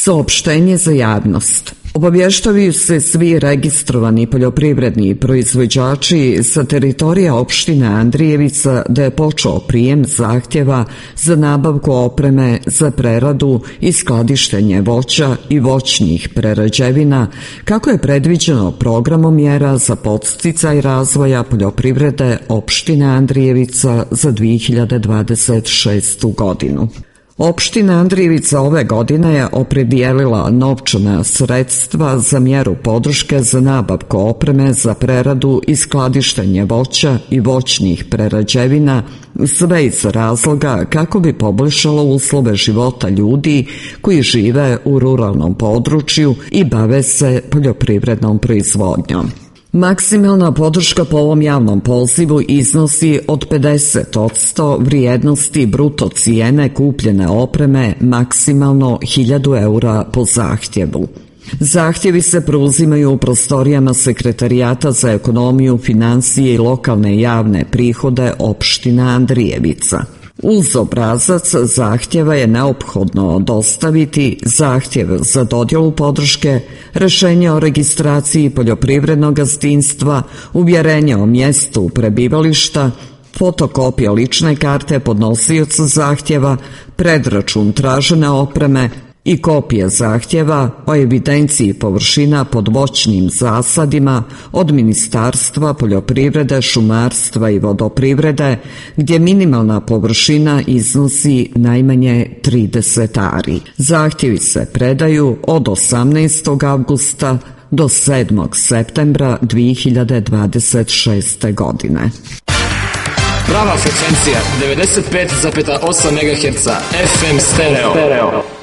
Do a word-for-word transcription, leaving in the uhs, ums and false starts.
Saopštenje za javnost. Obavještavaju se svi registrovani poljoprivredni proizvođači sa teritorija opštine Andrijevica da je počeo prijem zahtjeva za nabavku opreme za preradu i skladištenje voća i voćnih prerađevina, kako je predviđeno programom mjera za podsticaj razvoja poljoprivrede opštine Andrijevica za dvije hiljade dvadeset šestu godinu. Opština Andrijevica ove godine je opredijelila novčana sredstva za mjeru podrške za nabavku opreme za preradu i skladištenje voća i voćnih prerađevina, sve iz razloga kako bi poboljšalo uslove života ljudi koji žive u ruralnom području i bave se poljoprivrednom proizvodnjom. Maksimalna podrška po ovom javnom pozivu iznosi od pedeset posto vrijednosti bruto cijene kupljene opreme, maksimalno hiljadu eura po zahtjevu. Zahtjevi se preuzimaju u prostorijama Sekretarijata za ekonomiju, financije i lokalne javne prihode opština Andrijevica. Uz obrazac zahtjeva je neophodno dostaviti zahtjev za dodjelu podrške, rješenje o registraciji poljoprivrednog gazdinstva, uvjerenje o mjestu prebivališta, fotokopija lične karte podnosioca zahtjeva, predračun tražene opreme i kopije zahtjeva o evidenciji površina pod voćnim zasadima od Ministarstva poljoprivrede, šumarstva i vodoprivrede, gdje minimalna površina iznosi najmanje trideset ari. Zahtjevi se predaju od osamnaestog avgusta do sedmog septembra dvije hiljade dvadeset šeste. godine. Prava frekvencija devedeset pet zarez osam megaherca F M stereo.